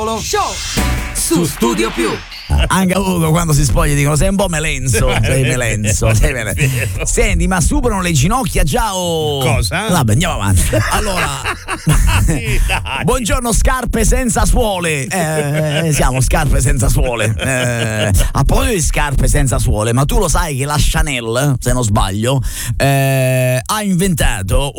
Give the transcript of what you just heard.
Show su Studio Più. Anche Ugo quando si spoglia dicono sei un po' melenzo. Senti, ma superano le ginocchia già o... Cosa? Vabbè, andiamo avanti. Allora, buongiorno scarpe senza suole. Siamo scarpe senza suole. A proposito di scarpe senza suole, ma tu lo sai che la Chanel, se non sbaglio, ha inventato